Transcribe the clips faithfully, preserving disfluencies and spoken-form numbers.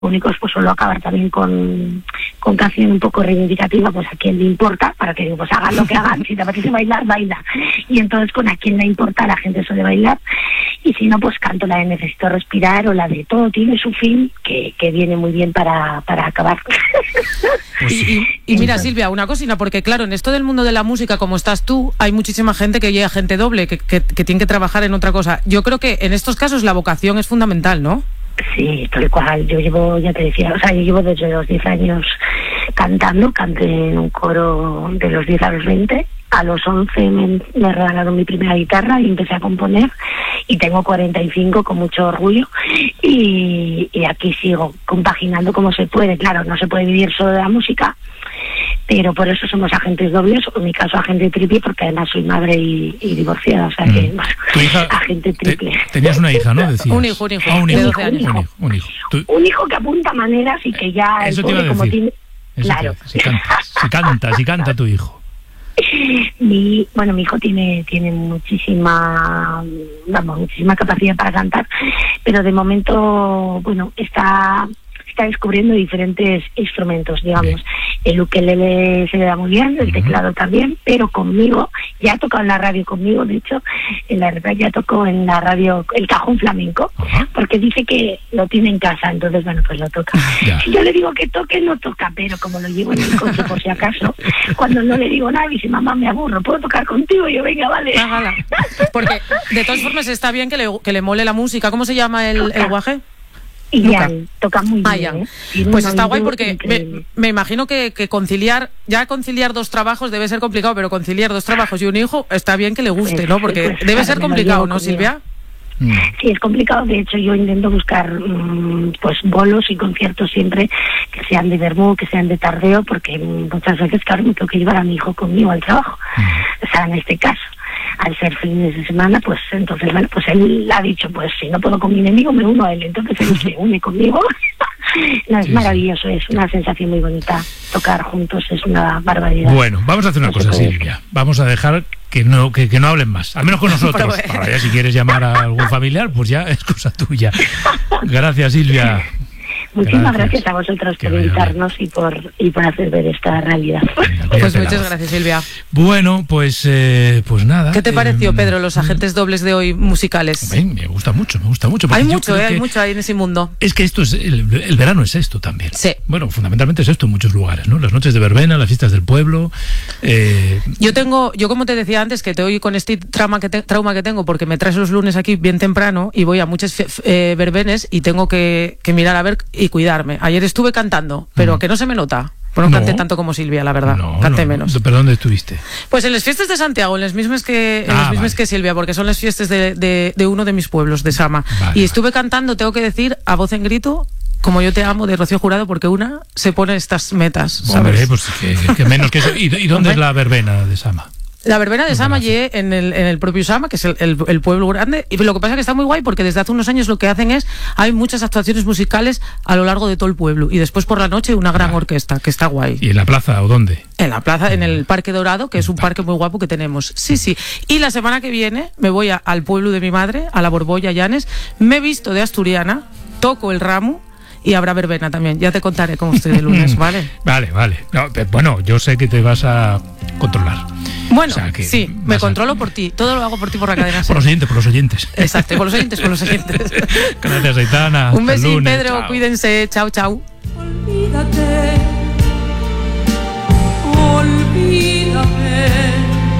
únicos pues suelo acabar también con, con canción un poco reivindicativa, pues a quién le importa, para que digo, pues hagan lo que hagan, si te apetece bailar, baila. Y entonces con a quién le importa la gente suele bailar, y si no, pues canto la de Necesito Respirar o la de Todo tiene su fin, que, que viene muy bien para, para acabar. Pues y, y, y mira, Silvia, una cosina, porque claro, en esto del mundo de la música, como estás tú, hay muchísima gente que llega gente doble, que, que, que tiene que trabajar en otra cosa. Yo creo que en estos casos la vocación es fundamental, ¿no? Sí, tal cual. Yo llevo, ya te decía, o sea, yo llevo desde los diez años cantando, canté en un coro de los diez a los veinte. A los once me, me regalaron mi primera guitarra y empecé a componer, y tengo cuarenta y cinco con mucho orgullo, y, y aquí sigo compaginando como se puede. Claro, no se puede vivir solo de la música, pero por eso somos agentes dobles, o en mi caso agente triple, porque además soy madre y, y divorciada, o sea que mm. ¿Tu hija, agente triple. Te, tenías una hija, ¿no? Decías. Un hijo, un hijo, ah, un hijo, de doce años. Un hijo, un hijo. ¿Tú? Un hijo que apunta maneras y que ya... Eso te iba a decir. Como tiene... Eso Claro. Si canta, si canta, si canta tu hijo. Mi, bueno, mi hijo tiene tiene muchísima, vamos, muchísima capacidad para cantar, pero de momento, bueno, está está descubriendo diferentes instrumentos, digamos. Bien. El ukelele se le da muy bien, el uh-huh. teclado también, pero conmigo, ya ha tocado en la radio conmigo, de hecho, en la verdad ya tocó en la radio el cajón flamenco, uh-huh. porque dice que lo tiene en casa, entonces, bueno, pues lo toca. Ya. Si yo le digo que toque, no toca, pero como lo llevo en el coche por si acaso, cuando no le digo nada, dice, mamá, me aburro, ¿puedo tocar contigo? Y yo, venga, vale. Ah, porque, de todas formas, está bien que le, que le mole la música. ¿Cómo se llama el, el guaje? Y ya, toca muy ah, bien. ¿eh? Pues está guay porque me, me imagino que, que conciliar, ya conciliar dos trabajos debe ser complicado, pero conciliar dos trabajos y un hijo está bien que le guste, pues, ¿no? Porque pues, debe ser complicado, ¿no, Silvia? Sí, es complicado. De hecho, yo intento buscar mmm, pues bolos y conciertos siempre que sean de vermú, que sean de tardeo, porque muchas veces, claro, me tengo que llevar a mi hijo conmigo al trabajo. O sea, en este caso, al ser fines de semana, pues entonces, bueno, pues él ha dicho, pues si no puedo con mi enemigo, me uno a él. Entonces él se une conmigo. No, es sí, maravilloso, es una sensación muy bonita. Tocar juntos es una barbaridad. Bueno, vamos a hacer una no cosa, Silvia. Vamos a dejar que no que, que no hablen más, al menos con nosotros. Ahora ya si quieres llamar a algún familiar, pues ya es cosa tuya. Gracias, Silvia. Muchísimas gracias, gracias a vosotros por invitarnos y por y por hacer ver esta realidad. Venga, pues muchas gracias, Silvia. Bueno, pues eh, pues nada. ¿Qué te pareció, eh, Pedro, los agentes dobles de hoy musicales? Me, me gusta mucho, me gusta mucho. Hay mucho, eh, hay mucho ahí en ese mundo. Es que esto es el, el verano es esto también. Sí. Bueno, fundamentalmente es esto en muchos lugares, ¿no? Las noches de verbena, las fiestas del pueblo. Eh... Yo tengo, yo como te decía antes, que te oí con este trauma que te, trauma que tengo, porque me traes los lunes aquí bien temprano y voy a muchas eh, verbenes y tengo que, que mirar a ver y cuidarme. Ayer estuve cantando, pero mm. que no se me nota. Pues no, no canté tanto como Silvia, la verdad. No, canté no, menos. ¿Pero dónde estuviste? Pues en las fiestas de Santiago, en las mismas que, en ah, las mismas vale. que Silvia, porque son las fiestas de, de, de uno de mis pueblos, de Sama. Vale, y estuve vale. cantando, tengo que decir, a voz en grito, Como yo te amo, de Rocío Jurado, porque una se pone estas metas, ¿sabes? Hombre, pues que, que menos que eso. ¿Y, y dónde es la verbena de Sama? La verbena de Sama llegué en el, en el propio Sama, que es el, el, el pueblo grande, y lo que pasa es que está muy guay porque desde hace unos años lo que hacen es, hay muchas actuaciones musicales a lo largo de todo el pueblo, y después por la noche una gran ah. orquesta, que está guay. ¿Y en la plaza o dónde? En la plaza, en el Parque Dorado, que es un parque muy guapo que tenemos. Sí, sí. Y la semana que viene me voy a, al pueblo de mi madre, a la Borbolla Llanes, me he visto de asturiana, toco el ramo, y habrá verbena también. Ya te contaré cómo estoy de lunes, ¿vale? Vale, vale. No, bueno, yo sé que te vas a controlar. Bueno, o sea, que sí, me controlo a... por ti. Todo lo hago por ti por la cadena. Por los oyentes, por los oyentes. Exacto, por los oyentes, por los oyentes. Gracias, Aitana. Un besín, Pedro. Chao. Cuídense. Chao, chao. Olvídate. Olvídate.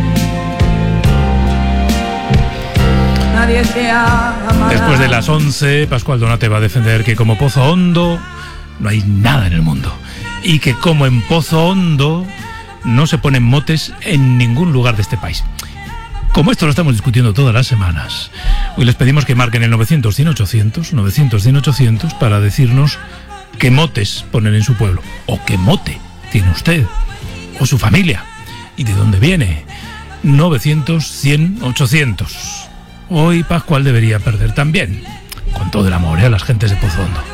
Nadie te amará. Después de las once, Pascual Donate va a defender que como Pozo Hondo no hay nada en el mundo. Y que como en Pozo Hondo no se ponen motes en ningún lugar de este país. Como esto lo estamos discutiendo todas las semanas, hoy les pedimos que marquen el novecientos, cien, ochocientos, novecientos, cien, ochocientos para decirnos qué motes ponen en su pueblo, o qué mote tiene usted, o su familia, y de dónde viene. novecientos, cien, ochocientos. Hoy Pascual debería perder también, con todo el amor, ¿eh? A las gentes de Pozo Hondo.